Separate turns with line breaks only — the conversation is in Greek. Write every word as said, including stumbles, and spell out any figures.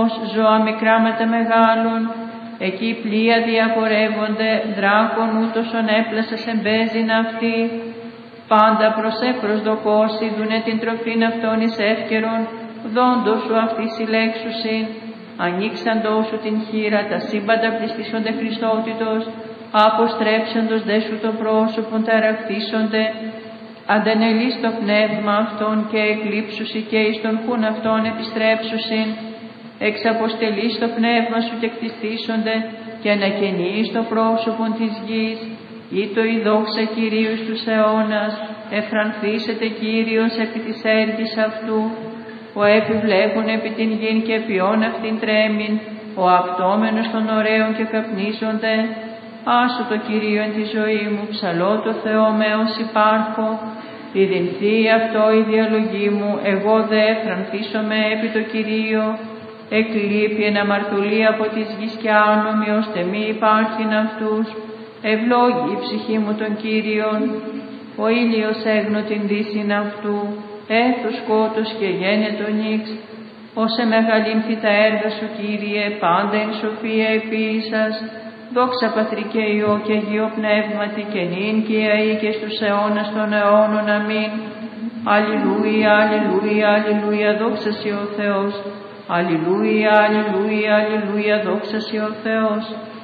φως, ζώα μικρά με τα μεγάλων. Εκεί πλοία διαπορεύονται, δράκων ούτωσον έπλασας εμπέζειν αυτοί. Πάντα προς επροσδοκώσει, δουνε την τροφήν αυτών εις εύκαιρον, δόντος σου αυτή συλλέξουσιν. Ανοίξαντό σου την χείρα, τα σύμπαντα πληστήσονται Χριστότητος, αποστρέψαντος δε σου το πρόσωπον ταραχθήσονται. Αντενελείς το πνεύμα αυτών και εκλείψουσι και εις τον χούν αυτών επιστρέψουσιν. Εξαποστελείς το πνεύμα σου και κτιστήσονται και ανακαινείς το πρόσωπον της γης. Ή το η δόξα Κυρίου στους αιώνας, εφρανθήσετε Κύριος επί της έργης αυτού. Ο επιβλέπων επί την γην και ποιόν αυτήν τρέμειν, ο απτόμενος των ωραίων και καπνίζονται. Άσου το Κυρίο εν τη ζωή μου, ψαλώ το Θεό με ως υπάρχω. Ιδινθεί αυτό η διαλογή μου, εγώ δε εφρανθήσομαι επί το Κυρίο. Εκλείπει εν αμαρτωλή από της γης και άνομοι, ώστε μη υπάρχειν αυτούς. Ευλόγη η ψυχή μου τον Κύριον. Ο ήλιος έγνω την δύσιν αυτού, έθου σκότος και γένετο νύξ. Όσε μεγαλύνθη τα έργα σου, Κύριε, πάντα εν σοφία επίησας. Δόξα Πατρί και Υιό και Αγίο Πνεύματι και νυν και αεί και στους αιώνας των αιώνων. Αμήν. Αλληλούια, αλληλούια, αλληλούια, δόξα σοι ο Θεός. Αλληλούια, αλληλούια, αλληλούια, δόξα σοι ο Θεός.